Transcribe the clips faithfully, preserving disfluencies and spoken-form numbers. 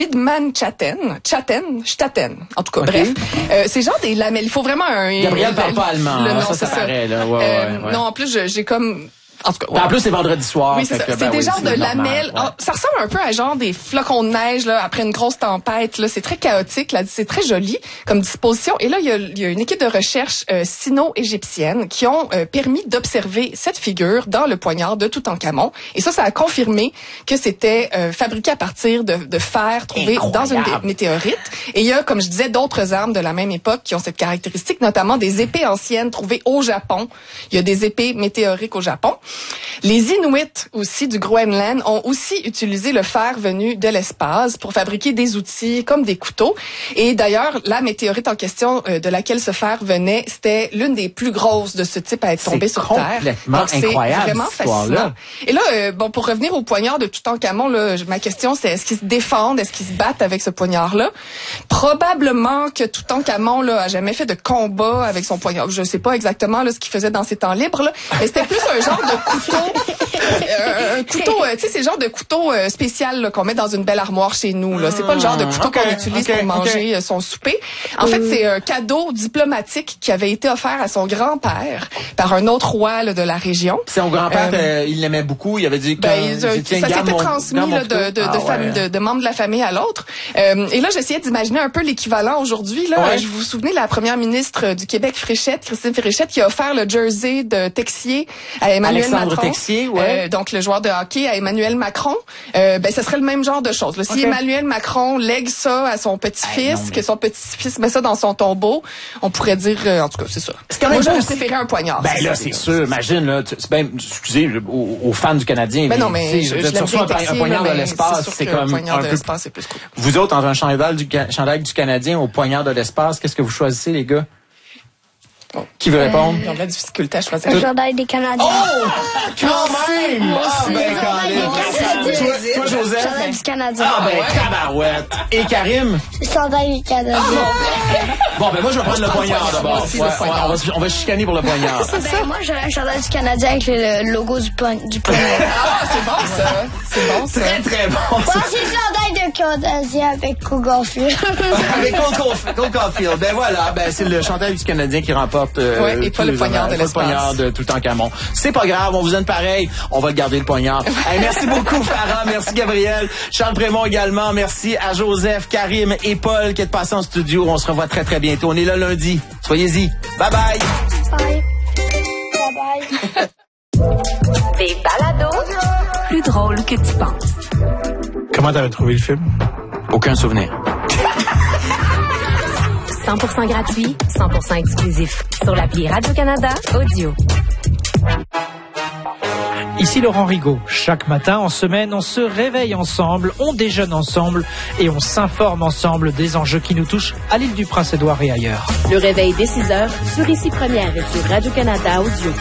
de Manhattan, Chatten, Staten, en tout cas, okay. bref. Euh, c'est genre des lamelles. Il faut vraiment un... Gabriel parle pas allemand, le, hein, non, ça, c'est ça ça. paraît, là. Ouais, euh, ouais, ouais. Non, en plus, j'ai comme... En tout cas, ouais. En plus, c'est vendredi soir. Oui, c'est ça. Que, C'est ben des oui, genres c'est de normal, lamelles. ouais. Ah, ça ressemble un peu à genre des flocons de neige là après une grosse tempête. Là, c'est très chaotique. Là, c'est très joli comme disposition. Et là, il y a, il y a une équipe de recherche euh, sino-égyptienne qui ont euh, permis d'observer cette figure dans le poignard de Toutankhamon. Et ça, ça a confirmé que c'était euh, fabriqué à partir de, de fer trouvé Incroyable. Dans une météorite. Et il y a, comme je disais, d'autres armes de la même époque qui ont cette caractéristique, notamment des épées anciennes trouvées au Japon. Il y a des épées météoriques au Japon. Les Inuits aussi du Groenland ont aussi utilisé le fer venu de l'espace pour fabriquer des outils comme des couteaux. Et d'ailleurs, la météorite en question euh, de laquelle ce fer venait, c'était l'une des plus grosses de ce type à être tombée sur Terre. C'est complètement incroyable, vraiment cette histoire-là. Et là, euh, bon, pour revenir au poignard de Toutankhamon, là, ma question c'est est-ce qu'ils se défendent, est-ce qu'ils se battent avec ce poignard-là? Probablement que Toutankhamon là a jamais fait de combat avec son poignard. Je sais pas exactement là ce qu'il faisait dans ses temps libres, là, mais c'était plus un genre de couteau. Euh, un couteau, euh, tu sais, c'est le genre de couteau euh, spécial là, qu'on met dans une belle armoire chez nous. Là, c'est pas le genre de couteau okay, qu'on utilise okay, pour manger okay. son souper. En fait, c'est un cadeau diplomatique qui avait été offert à son grand-père par un autre roi là, de la région. Son grand-père, euh, il l'aimait beaucoup. Il avait dit que ben, il, euh, ça s'était transmis là, de, de, ah, de, famille, ouais. de, de membres de la famille à l'autre. Euh, et là, j'essayais d'imaginer un peu l'équivalent aujourd'hui. Là, ouais. Je vous souvenez la première ministre du Québec, Fréchette, Christine Fréchette, qui a offert le jersey de Texier à Emmanuel Alexandre Macron. Texier, ouais. Euh, donc le joueur de hockey à Emmanuel Macron. Euh, ben, ça serait le même genre de choses. Là. Si okay. Emmanuel Macron lègue ça à son petit-fils, hey, mais... que son petit-fils met ça dans son tombeau, on pourrait dire, euh, en tout cas, c'est ça. Moi, j'aurais préféré un poignard. Ben là, c'est sûr. Imagine, là, c'est ben, excusez, aux, aux fans du Canadien. Ben non, mais je, je, je reçois un, un poignard de l'espace, c'est comme un peu... l'espace, c'est plus cool. Vous autres, entre un chandail du, chandail du Canadien au poignard de l'espace, qu'est-ce que vous choisissez, les gars? Oh. Qui veut répondre? Ils ont de la difficulté à choisir. Le chandail des Canadiens. Oh! Quand même! Moi aussi. Ah, ben, quand même. Toi, toi, Joseph? Le chandail du Canadien. Ah, ben, tabarouette. Et Karim? Le chandail du Canadien. Bon, ben, moi, je vais prendre le poignard d'abord. Ouais, ouais, on, va, on va chicaner pour le poignard. C'est ça. Moi, j'aurais un chandail du Canadien avec le logo du poignard. Ah, c'est bon, ça. C'est bon, ça. Très, très bon. Moi, c'est le chandail de Canadien avec Cole Caulfield. Avec Cole Caulfield. Ben, voilà. Ben, c'est le chandail du Canadien qui remporte. Euh, ouais, et pas le poignard de l'espace. Le poignard de Toutankhamon. C'est pas grave, on vous aime pareil. On va le garder le poignard. Hey, merci beaucoup, Farah. Merci, Gabriel. Charles Prémont également. Merci à Joseph, Karim et Paul qui êtes passés en studio. On se revoit très, très bientôt. On est là lundi. Soyez-y. Bye bye. Bye. Bye bye. Des balados plus drôles que tu penses. Comment t'avais trouvé le film? Aucun souvenir. cent pour cent gratuit, cent pour cent exclusif. Sur l'appli Radio-Canada Audio. Ici Laurent Rigaud. Chaque matin, en semaine, on se réveille ensemble, on déjeune ensemble et on s'informe ensemble des enjeux qui nous touchent à l'île du Prince-Édouard et ailleurs. Le réveil dès six heures sur Ici Première et sur Radio-Canada Audio.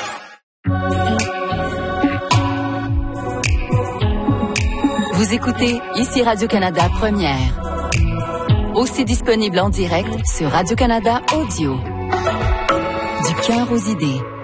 Vous écoutez Ici Radio-Canada Première. Aussi disponible en direct sur Radio-Canada Audio. Du cœur aux idées.